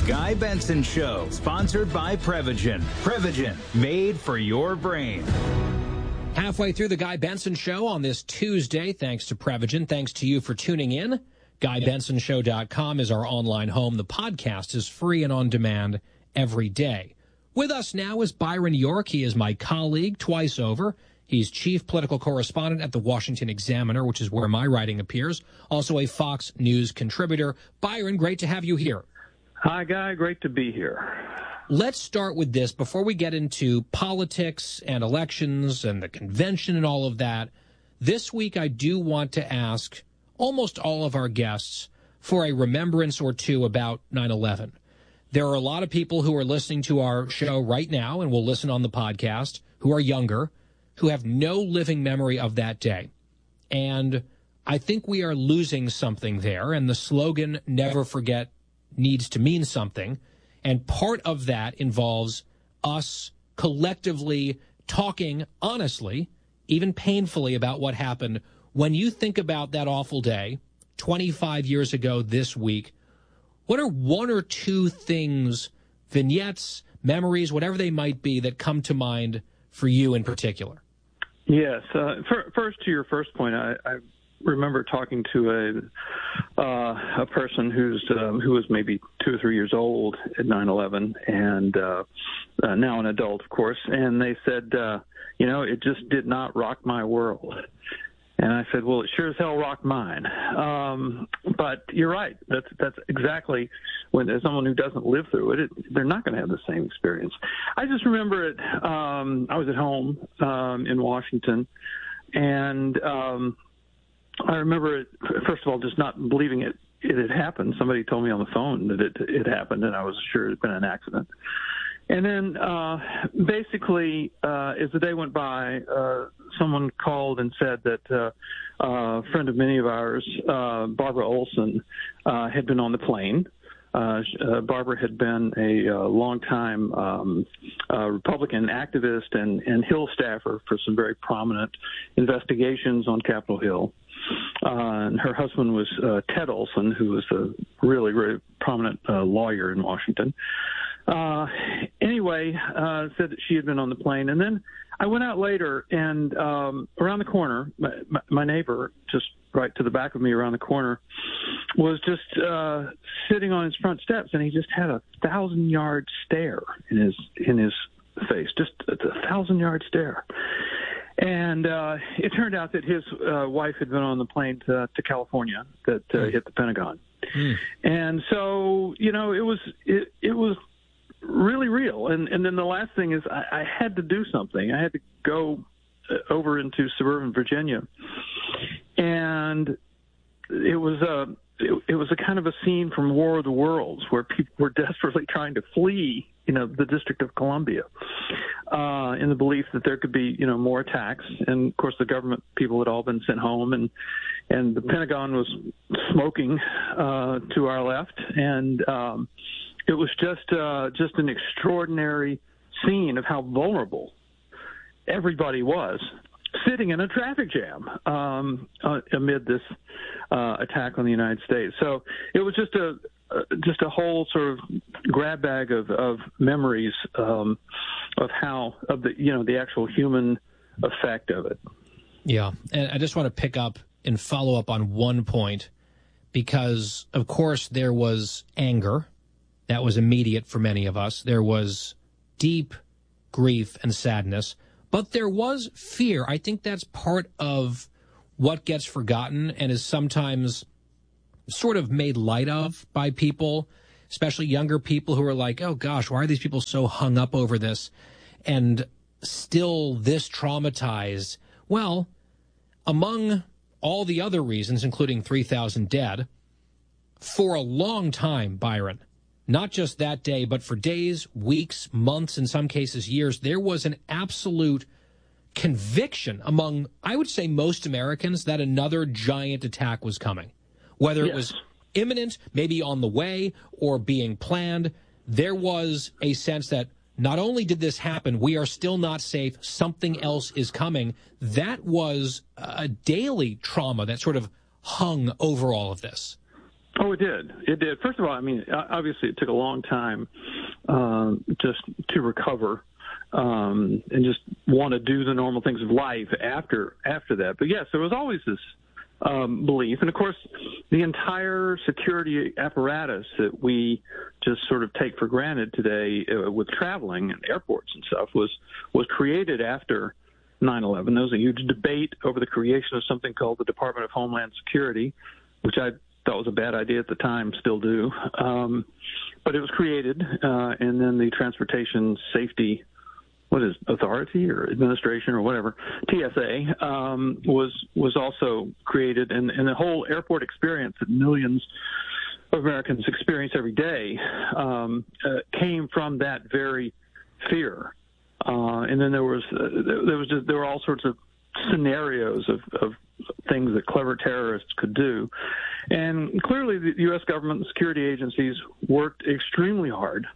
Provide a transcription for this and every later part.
Guy Benson Show, sponsored by Prevagen. Prevagen, made for your brain. Halfway through the Guy Benson Show on this Tuesday, thanks to Prevagen. Thanks to you for tuning in. GuyBensonShow.com is our online home. The podcast is free and on demand every day. With us now is Byron York. He is my colleague twice over. He's chief political correspondent at the Washington Examiner, which is where my writing appears. Also a Fox News contributor. Byron, great to have you here. Hi, Guy. Great to be here. Let's start with this before we get into politics and elections and the convention and all of that. This week, I do want to ask almost all of our guests for a remembrance or two about 9/11. There are a lot of people who are listening to our show right now and will listen on the podcast who are younger, who have no living memory of that day. And I think we are losing something there. And the slogan, never forget, needs to mean something. And part of that involves us collectively talking honestly, even painfully, about what happened. When you think about that awful day, 25 years ago this week, what are one or two things, vignettes, memories, whatever they might be, that come to mind for you in particular? Yes. First, to your first point, I remember talking to a person who was maybe 2 or 3 years old at 9/11, and now an adult, of course. And they said, it just did not rock my world. And I said, well, it sure as hell rocked mine. But you're right. That's exactly when there's someone who doesn't live through it, they're not going to have the same experience. I just remember it. I was at home in Washington, and I remember it, first of all, just not believing it had happened. Somebody told me on the phone that it happened, and I was sure it had been an accident. And then basically, as the day went by, someone called and said that a friend of many of ours, Barbara Olson, had been on the plane. Barbara had been a longtime Republican activist and Hill staffer for some very prominent investigations on Capitol Hill. And her husband was Ted Olson, who was a really, really prominent lawyer in Washington. Anyway, said that she had been on the plane. And then I went out later, and around the corner, my neighbor, just right to the back of me around the corner, was just sitting on his front steps, and he just had a 1,000-yard stare in his face, just a 1,000-yard stare. And it turned out that his wife had been on the plane to California that hit the Pentagon. And so, it was really real. And then the last thing is I had to do something. I had to go over into suburban Virginia. And it was a kind of a scene from War of the Worlds where people were desperately trying to flee, the District of Columbia, in the belief that there could be, more attacks. And of course, the government people had all been sent home, and the Pentagon was smoking to our left, and it was just an extraordinary scene of how vulnerable everybody was, sitting in a traffic jam amid this attack on the United States. So it was just a whole sort of grab bag of memories of the actual human effect of it. Yeah, and I just want to pick up and follow up on one point, because of course there was anger that was immediate for many of us. There was deep grief and sadness, but there was fear. I think that's part of what gets forgotten and is sometimes sort of made light of by people, especially younger people who are like, oh gosh, why are these people so hung up over this and still this traumatized? Well, among all the other reasons, including 3,000 dead, for a long time, Byron, not just that day, but for days, weeks, months, in some cases years, there was an absolute conviction among, I would say, most Americans that another giant attack was coming. Whether it was imminent, maybe on the way, or being planned, there was a sense that not only did this happen, we are still not safe, something else is coming. That was a daily trauma that sort of hung over all of this. Oh, it did. It did. First of all, I mean, obviously it took a long time just to recover and just want to do the normal things of life after that. But yes, there was always this belief. And of course, the entire security apparatus that we just sort of take for granted today with traveling and airports and stuff was created after 9/11. There was a huge debate over the creation of something called the Department of Homeland Security, which I thought was a bad idea at the time, still do. But it was created, and then the Transportation Safety Authority or Administration or whatever, TSA, was also created, and the whole airport experience that millions of Americans experience every day came from that very fear. And then there were all sorts of scenarios of things that clever terrorists could do. And clearly the U.S. government and security agencies worked extremely hard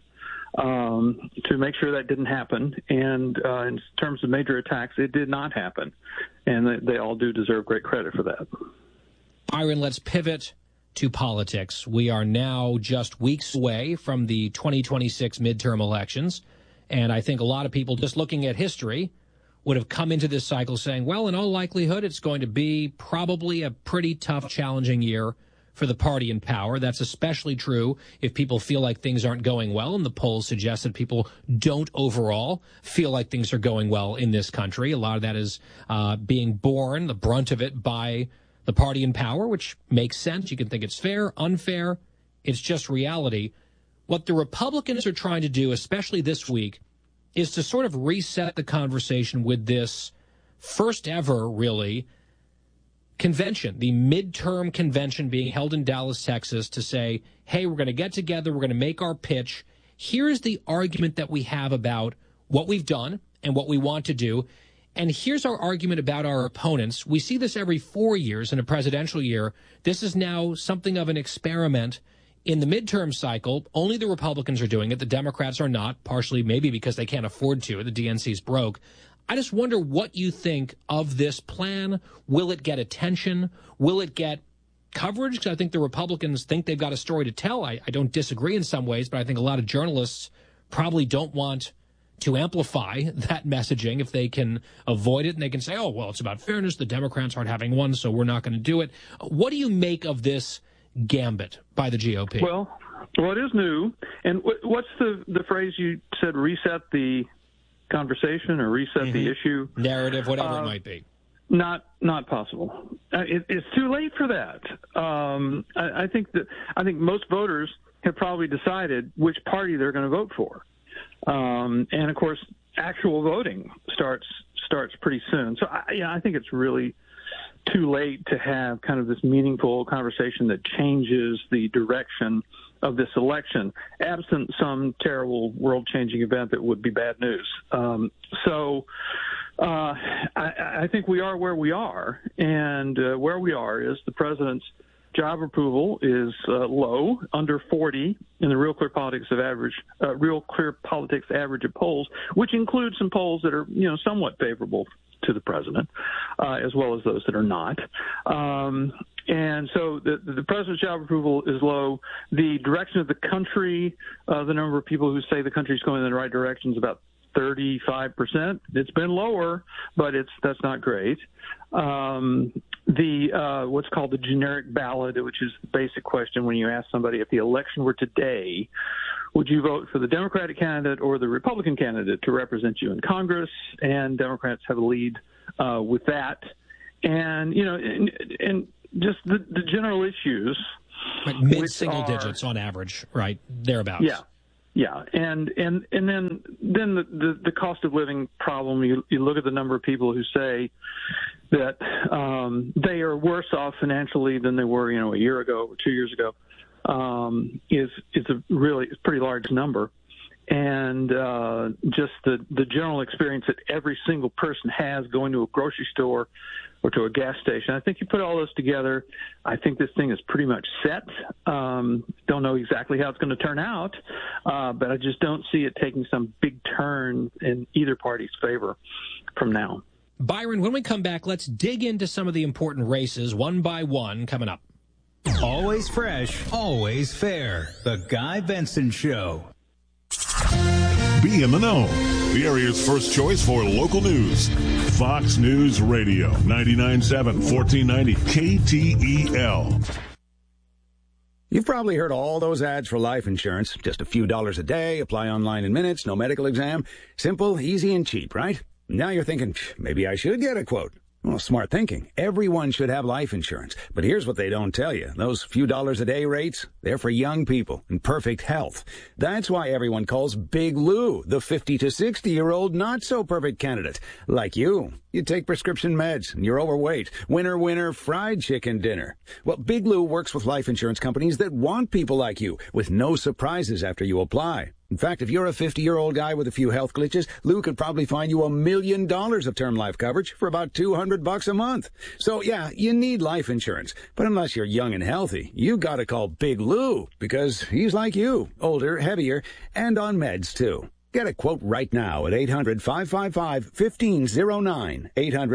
to make sure that didn't happen. And in terms of major attacks, it did not happen. And they all do deserve great credit for that. Byron, let's pivot to politics. We are now just weeks away from the 2026 midterm elections. And I think a lot of people just looking at history would have come into this cycle saying, well, in all likelihood, it's going to be probably a pretty tough, challenging year for the party in power. That's especially true if people feel like things aren't going well, and the polls suggest that people don't overall feel like things are going well in this country. A lot of that is being borne, the brunt of it, by the party in power, which makes sense. You can think it's fair, unfair. It's just reality. What the Republicans are trying to do, especially this week, is to sort of reset the conversation with this first ever, really, convention, the midterm convention being held in Dallas, Texas, to say, hey, we're going to get together, we're going to make our pitch. Here's the argument that we have about what we've done and what we want to do. And here's our argument about our opponents. We see this every 4 years in a presidential year. This is now something of an experiment. In the midterm cycle, only the Republicans are doing it. The Democrats are not, partially maybe because they can't afford to. The DNC's broke. I just wonder what you think of this plan. Will it get attention? Will it get coverage? Because I think the Republicans think they've got a story to tell. I don't disagree in some ways, but I think a lot of journalists probably don't want to amplify that messaging if they can avoid it. And they can say, oh, well, it's about fairness. The Democrats aren't having one, so we're not going to do it. What do you make of this gambit by the GOP? Well, it is new. And what's the phrase you said, reset the conversation or reset the issue? Narrative, whatever it might be. Not possible. It's too late for that. I think most voters have probably decided which party they're going to vote for. And of course, actual voting starts pretty soon. So I think it's really too late to have kind of this meaningful conversation that changes the direction of this election, absent some terrible world-changing event that would be bad news. I think we are where we are, and where we are is the president's job approval is low, under 40 in the Real Clear Politics average of polls, which includes some polls that are somewhat favorable to the president, as well as those that are not. And so the president's job approval is low. The direction of the country, the number of people who say the country's going in the right direction is about 35%. It's been lower, but that's not great. What's called the generic ballot, which is the basic question when you ask somebody, if the election were today, would you vote for the Democratic candidate or the Republican candidate to represent you in Congress? And Democrats have a lead with that. And, and just the general issues. Like mid-single digits on average, right? Thereabouts. Yeah. And then the cost of living problem, you look at the number of people who say that they are worse off financially than they were, a year ago or 2 years ago, is a pretty large number. And just the general experience that every single person has going to a grocery store or to a gas station. I think you put all those together, I think this thing is pretty much set. Don't know exactly how it's going to turn out, but I just don't see it taking some big turn in either party's favor from now. Byron, when we come back, let's dig into some of the important races one by one coming up. Always fresh, always fair. The Guy Benson Show. Be in the know. The area's first choice for local news. Fox News Radio, 99.7, 1490 KTEL. You've probably heard all those ads for life insurance. Just a few dollars a day, apply online in minutes, no medical exam. Simple, easy, and cheap, right? Now you're thinking, maybe I should get a quote. Well, smart thinking. Everyone should have life insurance. But here's what they don't tell you. Those few dollars a day rates, they're for young people in perfect health. That's why everyone calls Big Lou the 50 to 60-year-old not-so-perfect candidate. Like you. You take prescription meds, and you're overweight. Winner, winner, fried chicken dinner. Well, Big Lou works with life insurance companies that want people like you, with no surprises after you apply. In fact, if you're a 50-year-old guy with a few health glitches, Lou could probably find you $1 million of term life coverage for about $200 a month. So, yeah, you need life insurance. But unless you're young and healthy, you gotta call Big Lou, because he's like you, older, heavier, and on meds, too. Get a quote right now at 800-555-1509,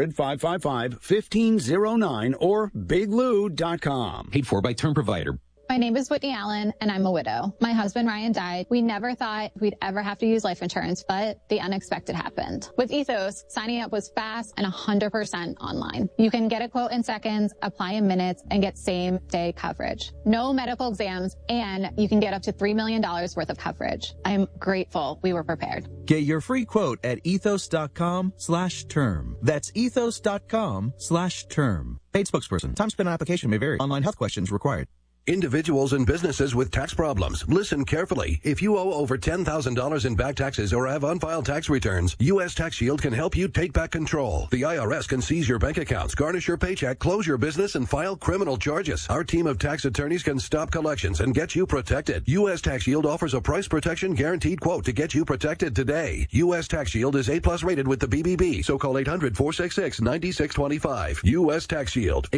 800-555-1509, or biglou.com. Paid for by Term Provider. My name is Whitney Allen, and I'm a widow. My husband, Ryan, died. We never thought we'd ever have to use life insurance, but the unexpected happened. With Ethos, signing up was fast and 100% online. You can get a quote in seconds, apply in minutes, and get same-day coverage. No medical exams, and you can get up to $3 million worth of coverage. I'm grateful we were prepared. Get your free quote at ethos.com/term. That's ethos.com/term. Paid spokesperson. Time spent on application may vary. Online health questions required. Individuals and businesses with tax problems, listen carefully. If you owe over $10,000 in back taxes or have unfiled tax returns, U.S. Tax Shield can help you take back control. The IRS can seize your bank accounts, garnish your paycheck, close your business, and file criminal charges. Our team of tax attorneys can stop collections and get you protected. U.S. Tax Shield offers a price protection guaranteed quote to get you protected today. U.S. Tax Shield is A+ rated with the BBB, so call 800-466-9625. U.S. Tax Shield,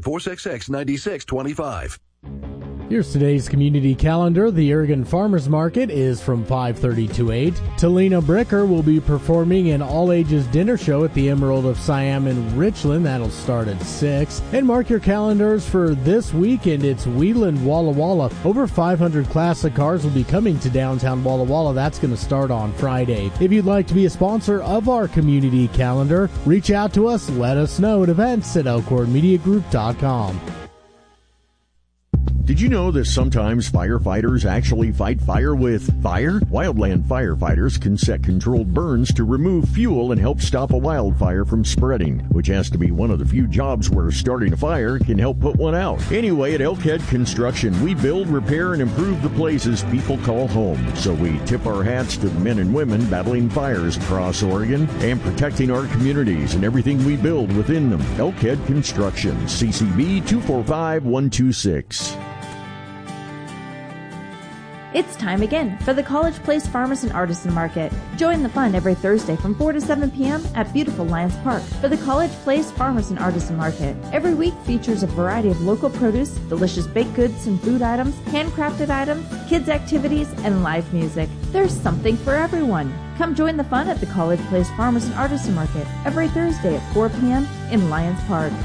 800-466-9625. Here's today's community calendar. The Oregon Farmers Market is from 5:30 to 8. Talina Bricker will be performing an all-ages dinner show at the Emerald of Siam in Richland. That'll start at 6. And mark your calendars for this weekend. It's Wheeland Walla Walla. Over 500 classic cars will be coming to downtown Walla Walla. That's going to start on Friday. If you'd like to be a sponsor of our community calendar, reach out to us. Let us know at events@elkhornmediagroup.com. Did you know that sometimes firefighters actually fight fire with fire? Wildland firefighters can set controlled burns to remove fuel and help stop a wildfire from spreading, which has to be one of the few jobs where starting a fire can help put one out. Anyway, at Elkhead Construction, we build, repair, and improve the places people call home. So we tip our hats to the men and women battling fires across Oregon and protecting our communities and everything we build within them. Elkhead Construction, CCB 245126. It's time again for the College Place Farmers and Artisan Market. Join the fun every Thursday from 4 to 7 p.m. at beautiful Lions Park for the College Place Farmers and Artisan Market. Every week features a variety of local produce, delicious baked goods and food items, handcrafted items, kids' activities, and live music. There's something for everyone. Come join the fun at the College Place Farmers and Artisan Market every Thursday at 4 p.m. in Lions Park.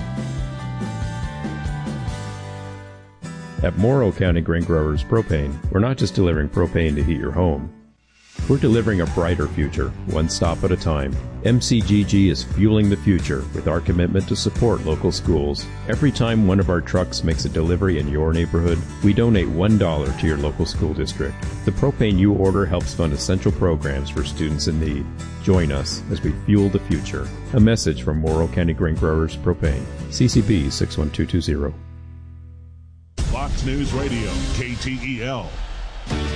At Morrow County Grain Growers Propane, we're not just delivering propane to heat your home. We're delivering a brighter future, one stop at a time. MCGG is fueling the future with our commitment to support local schools. Every time one of our trucks makes a delivery in your neighborhood, we donate $1 to your local school district. The propane you order helps fund essential programs for students in need. Join us as we fuel the future. A message from Morrow County Grain Growers Propane. CCB 61220. Fox News Radio, KTEL.